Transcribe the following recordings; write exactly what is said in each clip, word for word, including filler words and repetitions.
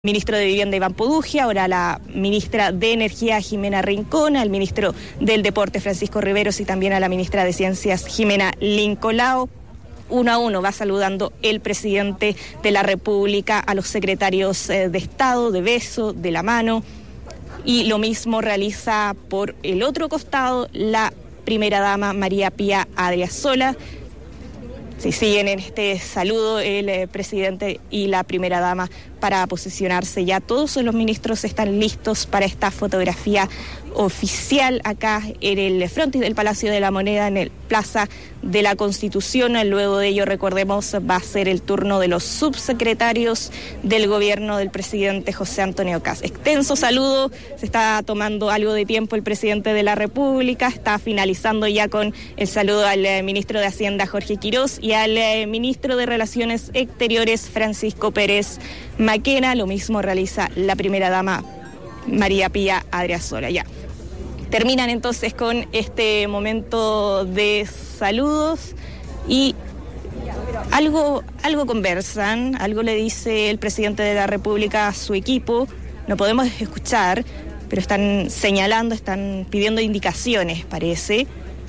ministro de Vivienda Iván Podujia, ahora la ministra de Energía Jimena Rincón, al ministro del Deporte Francisco Riveros y también a la ministra de Ciencias Jimena Lincolao. Uno a uno va saludando el presidente de la República a los secretarios de Estado, de beso, de la mano, y lo mismo realiza por el otro costado la primera dama María Pía Adriasola. Si siguen en este saludo el eh, presidente y la primera dama para posicionarse ya. Todos los ministros están listos para esta fotografía oficial acá en el frontis del Palacio de la Moneda, en el Plaza de la Constitución. Luego de ello, recordemos, va a ser el turno de los subsecretarios del gobierno del presidente José Antonio Kast. Extenso saludo, se está tomando algo de tiempo el presidente de la República, está finalizando ya con el saludo al eh, ministro de Hacienda Jorge Quirós y al eh, ministro de Relaciones Exteriores Francisco Pérez Maquena. Lo mismo realiza la primera dama María Pía Adriasola. Ya terminan entonces con este momento de saludos y algo, algo conversan, algo le dice el presidente de la República a su equipo. No podemos escuchar, pero están señalando, están pidiendo indicaciones, parece.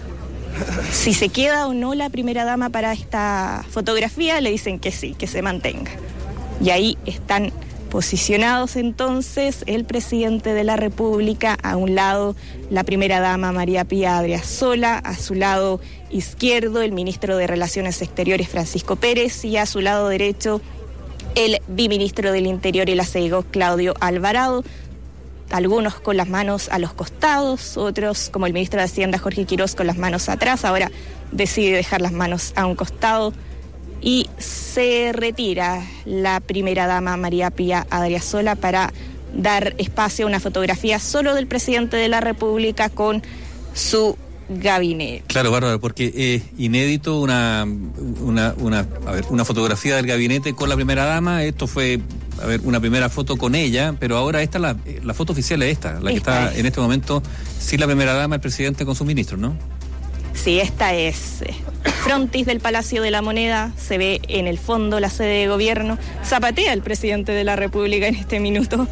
Si se queda o no la primera dama para esta fotografía, le dicen que sí, que se mantenga. Y ahí están posicionados entonces el presidente de la República, a un lado la primera dama María Pía Adriasola, a su lado izquierdo el ministro de Relaciones Exteriores Francisco Pérez y a su lado derecho el viceministro del Interior y la S E I G O Claudio Alvarado. Algunos con las manos a los costados, otros como el ministro de Hacienda Jorge Quirós con las manos atrás. Ahora decide dejar las manos a un costado y se retira la primera dama María Pía Adriasola para dar espacio a una fotografía solo del presidente de la República con su gabinete. Claro, Bárbara, porque es inédito una, una, una, a ver, una fotografía del gabinete con la primera dama. Esto fue, a ver, una primera foto con ella, pero ahora esta la, la foto oficial es esta, la que esta está es. En este momento sin la primera dama, el presidente con sus ministros, ¿no? Sí, esta es frontis del Palacio de la Moneda, se ve en el fondo la sede de gobierno, zapatea el presidente de la República en este minuto,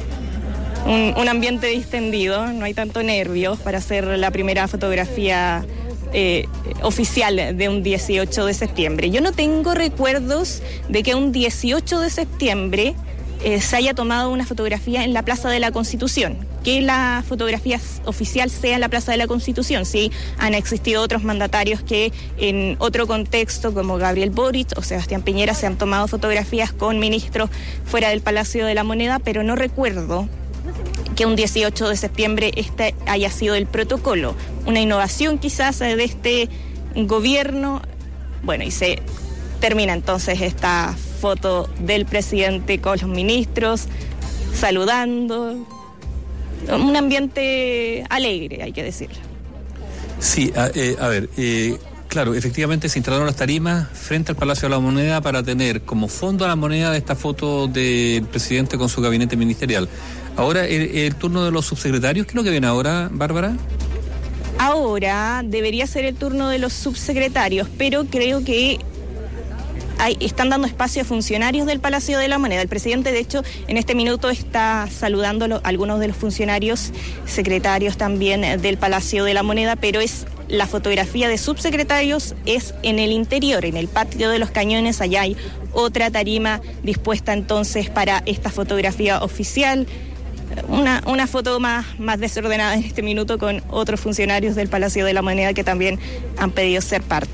un, un ambiente distendido, no hay tanto nervios para hacer la primera fotografía eh, oficial de un dieciocho de septiembre. Yo no tengo recuerdos de que un dieciocho de septiembre eh, se haya tomado una fotografía en la Plaza de la Constitución. Que la fotografía oficial sea en la Plaza de la Constitución. Sí, han existido otros mandatarios que en otro contexto, como Gabriel Boric o Sebastián Piñera, se han tomado fotografías con ministros fuera del Palacio de la Moneda, pero no recuerdo que un dieciocho de septiembre este haya sido el protocolo. Una innovación quizás de este gobierno. Bueno, y se termina entonces esta foto del presidente con los ministros, saludando. Un ambiente alegre, hay que decirlo. Sí, a, eh, a ver, eh, claro, efectivamente se instalaron las tarimas frente al Palacio de la Moneda para tener como fondo a la moneda de esta foto del presidente con su gabinete ministerial. Ahora, el, el turno de los subsecretarios, ¿qué es lo que viene ahora, Bárbara? Ahora debería ser el turno de los subsecretarios, pero creo que Hay, están dando espacio a funcionarios del Palacio de la Moneda. El presidente, de hecho, en este minuto está saludando a, lo, a algunos de los funcionarios, secretarios también del Palacio de la Moneda, pero es la fotografía de subsecretarios es en el interior, en el patio de los Cañones. Allá hay otra tarima dispuesta entonces para esta fotografía oficial. Una, una foto más, más desordenada en este minuto con otros funcionarios del Palacio de la Moneda que también han pedido ser parte.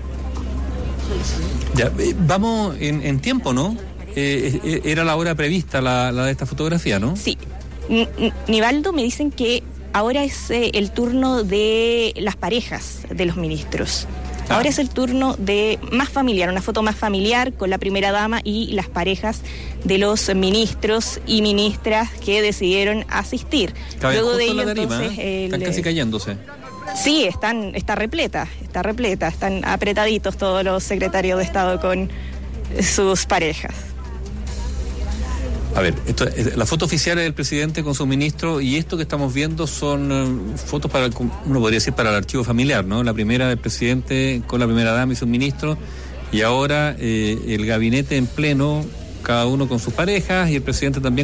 Ya, eh, vamos en, en tiempo, ¿no? Eh, eh, era la hora prevista la, la de esta fotografía, ¿no? Sí. N- Nivaldo, me dicen que ahora es eh, el turno de las parejas de los ministros. Ah. Ahora es el turno de más familiar, una foto más familiar con la primera dama y las parejas de los ministros y ministras que decidieron asistir. Luego de ello, entonces, el, están casi cayéndose. Sí, están, está repleta, está repleta, están apretaditos todos los secretarios de Estado con sus parejas. A ver, esto, la foto oficial es del presidente con su ministro y esto que estamos viendo son uh, fotos para, uno podría decir, para el archivo familiar, ¿no? La primera del presidente con la primera dama y sus ministros y ahora eh, el gabinete en pleno cada uno con sus parejas, y el presidente también